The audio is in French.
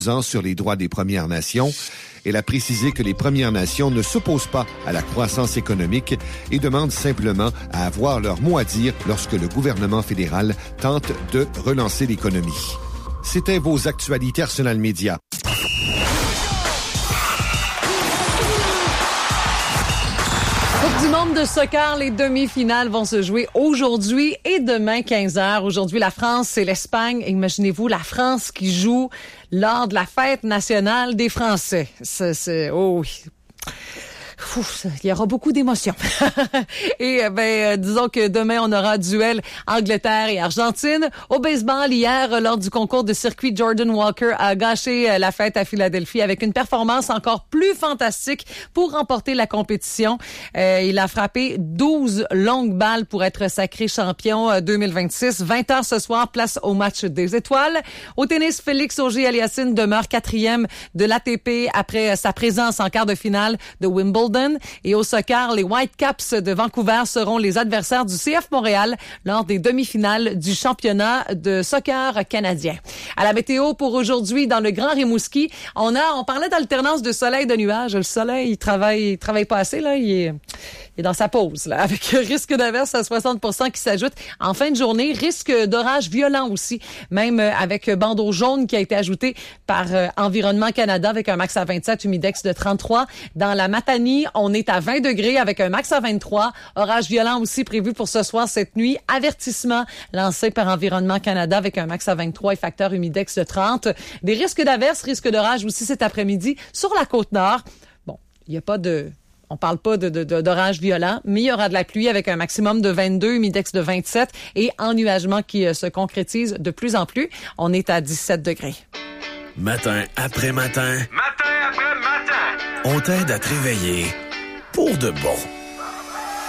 sur les droits des Premières Nations. Elle a précisé que les Premières Nations ne s'opposent pas à la croissance économique et demandent simplement à avoir leur mot à dire lorsque le gouvernement fédéral tente de relancer l'économie. C'était vos actualités Arsenal Média. Coupe du monde de soccer, les demi-finales vont se jouer aujourd'hui et demain 15h. Aujourd'hui, la France et l'Espagne. Imaginez-vous la France qui joue lors de la fête nationale des Français. Oh oui. Il y aura beaucoup d'émotions. Et disons que demain, on aura duel Angleterre et Argentine. Au baseball, hier, lors du concours de circuit, Jordan Walker a gâché la fête à Philadelphie avec une performance encore plus fantastique pour remporter la compétition. Il a frappé 12 longues balles pour être sacré champion 2026. 20h ce soir, place au match des étoiles. Au tennis, Félix Auger-Aliassime demeure 4e de l'ATP après sa présence en quart de finale de Wimbledon. Et au soccer, les Whitecaps de Vancouver seront les adversaires du CF Montréal lors des demi-finales du championnat de soccer canadien. À la météo pour aujourd'hui, dans le Grand Rimouski, on parlait d'alternance de soleil et de nuages. Le soleil, il travaille pas assez, là. Il est dans sa pause, là, avec risque d'averse à 60% qui s'ajoute. En fin de journée, risque d'orage violent aussi, même avec bandeau jaune qui a été ajouté par Environnement Canada avec un max à 27, humidex de 33. Dans la Matanie, on est à 20 degrés avec un max à 23. Orage violent aussi prévu pour ce soir, cette nuit. Avertissement lancé par Environnement Canada avec un max à 23 et facteur humidex de 30. Des risques d'averse, risque d'orage aussi cet après-midi sur la Côte-Nord. Bon, il n'y a pas on parle pas d'orage violent, mais il y aura de la pluie avec un maximum de 22, humidex de 27 et ennuagement qui se concrétise de plus en plus. On est à 17 degrés. Matin après matin. Matin après matin. On t'aide à te réveiller pour de bon.